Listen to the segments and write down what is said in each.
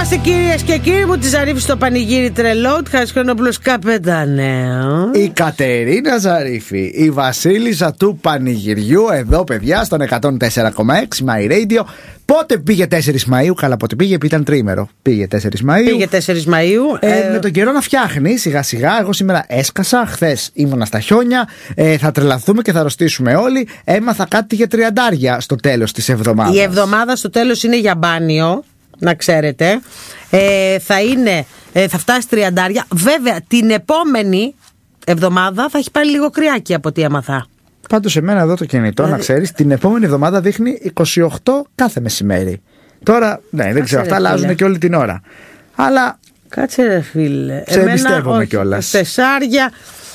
Είμαστε κυρίες και κύριοι μου τη Ζαρίφη στο πανηγύρι τρελό. Χασιονόπουλος καπετανέο. Η Κατερίνα Ζαρίφη, η βασίλισσα του πανηγυριού. Εδώ παιδιά στον 104,6 My Radio. Πότε πήγε 4 Μαΐου? Καλά, πότε πήγε, ήταν τρίμερο. Πήγε 4 Μαΐου. Πήγε 4 Μαΐου. Με τον καιρό να φτιάχνει σιγά σιγά. Εγώ σήμερα έσκασα. Χθες ήμουνα στα χιόνια. Θα τρελαθούμε και θα αρρωστήσουμε όλοι. Έμαθα κάτι για τριαντάρια στο τέλος της εβδομάδας. Η εβδομάδα στο τέλος είναι για μπάνιο, να ξέρετε. Θα φτάσει τριαντάρια. Βέβαια, την επόμενη εβδομάδα θα έχει πάλι λίγο κρυάκι από ό,τι έμαθα. Πάντως εμένα εδώ το κινητό, να ξέρεις, την επόμενη εβδομάδα δείχνει 28 κάθε μεσημέρι. Τώρα, ναι, δεν ξέρω, αυτά αλλάζουν και όλη την ώρα. Αλλά κάτσε ρε φίλε. Σε εμπιστεύομαι κιόλας. Τεσσάρια,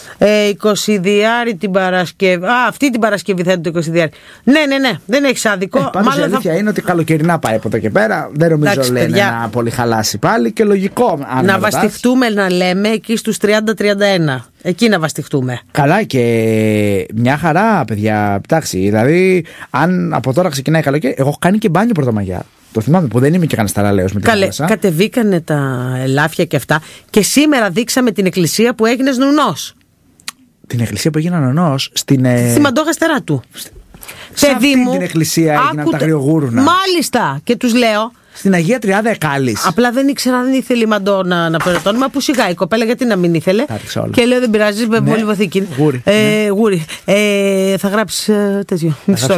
20 την Παρασκευή. Αυτή την Παρασκευή θα είναι το 20. Ναι, δεν έχεις άδικο. Πάντως η αλήθεια είναι ότι καλοκαιρινά πάει από εδώ και πέρα. Δεν νομίζω λένε να πολύ χαλάσει πάλι και λογικό. Να βαστιχτούμε, να λέμε, εκεί στους 30-31. Εκεί να βαστιχτούμε. Καλά, και μια χαρά, παιδιά. Εντάξει, δηλαδή, αν από τώρα ξεκινάει καλοκαίρι, εγώ έχω κάνει και μπάνιο Πρωτομαγιά. Το θυμάμαι που δεν είμαι και κανένας ταραλέος με την θάλασσα. Κατεβήκανε τα ελάφια και αυτά. Και σήμερα δείξαμε την εκκλησία που έγινες νουνός. Την εκκλησία που έγινα νονός στην Μαντόγαστερά του. Σε αυτή την εκκλησία έγιναν τα αγριογούρουνα. Μάλιστα. Και τους λέω. Στην Αγία Τριάδα Εκάλης. Απλά δεν ήξερα, δεν ήθελε η Μαντώ να περωτώνει. Μα που σιγά η κοπέλα, γιατί να μην ήθελε. Και λέω δεν πειράζει, με πολύ βαθύκι. Γούρι. Θα γράψει τέτοιο.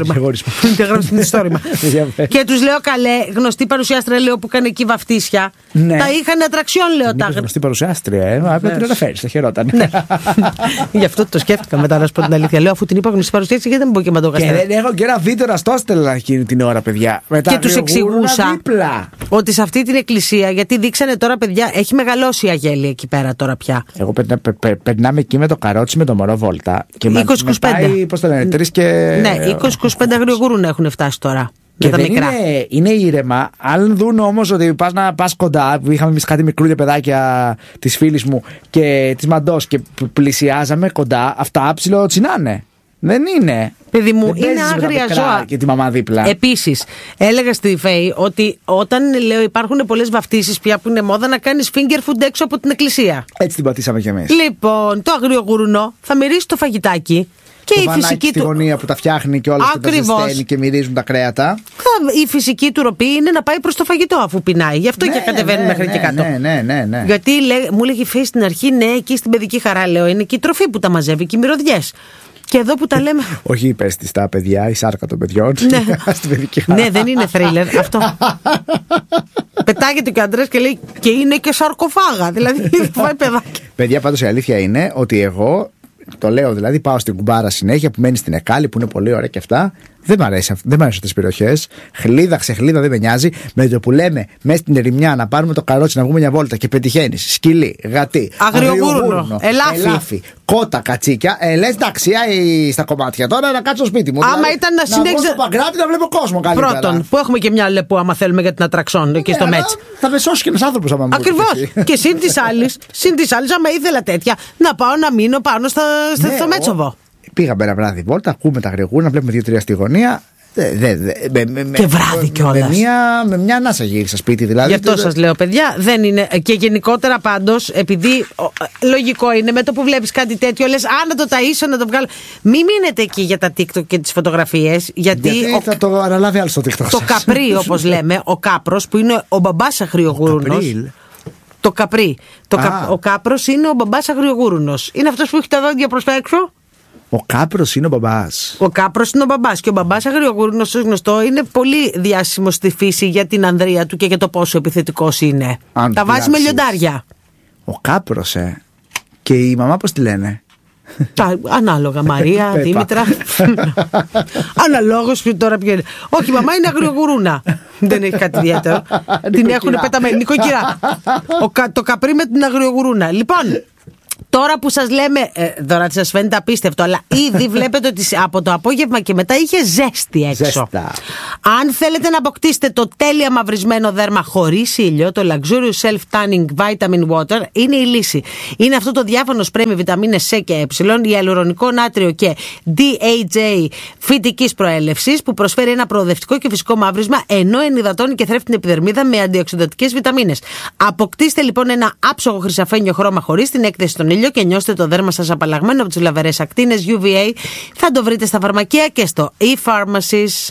Θα γράψει μυθιστόρημα. Και τους λέω καλέ, γνωστή παρουσιάστρια λέω που έκανε εκεί βαφτίσια. Τα είχαν ατραξιόν, λέω τα. Γνωστή παρουσιάστρια, πρέπει να φέρει, θα χαιρόταν. Γι' αυτό το σκέφτηκα μετά, να σου πω την αλήθεια. Λέω αφού την είπα γνωστή παρουσιάστρια, γιατί δεν μπορώ και Μαντώ Γαστέρα. Και δεν έχω και ένα βίντεο να στο στέλνα εκείνη την ώρα, παιδιά. Και τους εξηγούσα ότι σε αυτή την εκκλησία, γιατί δείξανε τώρα, παιδιά, έχει μεγαλώσει η αγέλη εκεί πέρα τώρα πια. Εγώ περνάμε εκεί με το καρότσι με το μωρό βόλτα. 20-25. Πώς το λένε, 3 και. Ναι, 20-25 αγριογούρουνα έχουν φτάσει τώρα. Και δεν είναι ήρεμα. Αν δουν όμως ότι πας κοντά, είχαμε εμείς κάτι μικρούλια παιδάκια της φίλης μου και της Μαντός και πλησιάζαμε κοντά, αυτά ψιλοτσινάνε. Δεν είναι. Παιδί μου, είναι άγρια ζώα. Και τη μαμά δίπλα. Επίσης, έλεγα στη Φέη ότι όταν λέω υπάρχουν πολλές βαφτίσεις πια που είναι μόδα να κάνεις finger food έξω από την εκκλησία. Έτσι την πατήσαμε κι εμείς. Λοιπόν, το αγριογουρουνό θα μυρίσει το φαγητάκι. Και η φυσική στη γωνία που τα φτιάχνει και όλα αυτά τα ζεσταίνει και μυρίζουν τα κρέατα. Η φυσική του ροπή είναι να πάει προς το φαγητό αφού πεινάει. Γι' αυτό και κατεβαίνει μέχρι και κάτω. Ναι. Γιατί μου λέγει η Φέη στην αρχή, ναι, εκεί στην παιδική χαρά, λέω, είναι και η τροφή που τα μαζεύει και οι μυρωδιές. Και εδώ που τα λέμε. Όχι είπες στα παιδιά, η σάρκα των παιδιών. Ναι. Στην παιδική χαρά. Ναι, δεν είναι θρίλερ αυτό. Πετάγεται και ο Αντρέας και λέει και είναι και σαρκοφάγα. Δηλαδή φάει παιδάκι. Παιδιά, πάντως η αλήθεια είναι ότι εγώ το λέω, δηλαδή πάω στην Κουμπάρα συνέχεια που μένει στην Εκάλη που είναι πολύ ωραία και αυτά. Δεν μ' αρέσουν αυτές τις περιοχές. Χλίδα, ξεχλίδα δεν με νοιάζει. Με το που λέμε μέσα στην ερημιά να πάρουμε το καρότσι να βγούμε μια βόλτα και πετυχαίνεις σκυλί, γατί, αγριογούρνο, ελάφι, κότα, κατσίκια. Λες εντάξει, στα κομμάτια τώρα να κάτσω στο σπίτι μου. Άμα δηλαδή, ήταν να συνέχιζε. Στο Παγκράτη να βλέπω κόσμο καλύτερα. Πρώτον, που έχουμε και μια λεπού άμα θέλουμε για την ατραξόν εκεί στο Μέτς. Θα με σώσει και ένας άνθρωπος άμα μου. Ακριβώς. Και συν τη άλλη, άμα ήθελα τέτοια, να πάω να μείνω πάνω στο Μέτσοβο. Πήγαμε ένα βράδυ βόλτα, ακούμε τα αγριογούρνα, βλέπουμε 2-3 στη γωνία. Και βράδυ κιόλας. Με μια ανάσα γύρισα σπίτι δηλαδή. Γι' αυτό σας λέω, παιδιά, δεν είναι. Και γενικότερα πάντως, επειδή λογικό είναι με το που βλέπεις κάτι τέτοιο, λες να το ταΐσω, να το βγάλω. Μην μείνετε εκεί για τα TikTok και τις φωτογραφίες. Γιατί θα το αναλάβει άλλο στο TikTok. Το καπρί, όπως λέμε, ο κάπρος που είναι ο μπαμπάς αγριογούρνος. Το καπρί. Ο κάπρος είναι ο μπαμπάς αγριογούρνος. Είναι αυτός που έχει τα δόντια προς τα έξω. Ο κάπρος είναι ο μπαμπάς. Ο κάπρος είναι ο μπαμπάς. Και ο μπαμπάς αγριογούρνος, γνωστό, είναι πολύ διάσημος στη φύση για την ανδρεία του και για το πόσο επιθετικός είναι. Τα βάζει με λιοντάρια. Ο κάπρος, Και η μαμά πώς τη λένε? Ανάλογα, Μαρία, Δήμητρα. Αναλόγως τώρα ποιο είναι. Όχι, η μαμά είναι αγριογουρούνα. Δεν έχει κάτι ιδιαίτερο. Την έχουν πεταμένη. Νοικοκυρά. Το καπρί με την αγριογουρούνα. Λοιπόν, Τώρα που σας λέμε, τώρα σας φαίνεται απίστευτο, αλλά ήδη βλέπετε ότι από το απόγευμα και μετά είχε ζέστη έξω. Ζέστα. Αν θέλετε να αποκτήσετε το τέλεια μαυρισμένο δέρμα χωρίς ήλιο, το Luxurious Self Tanning Vitamin Water είναι η λύση. Είναι αυτό το διάφανο σπρέι με βιταμίνες C και Ε, ιαλουρονικό νάτριο και DHA φυτικής προέλευσης που προσφέρει ένα προοδευτικό και φυσικό μαύρισμα, ενώ ενυδατώνει και θρέφει την επιδερμίδα με αντιοξυδοτικές βιταμίνες. Αποκτήστε λοιπόν ένα άψογο χρυσαφένιο χρώμα χωρίς την έκθεση στον ήλιο και νιώστε το δέρμα σας απαλλαγμένο από τις λαβερές ακτίνες UVA. Θα το βρείτε στα φαρμακεία και στο e-pharmacies.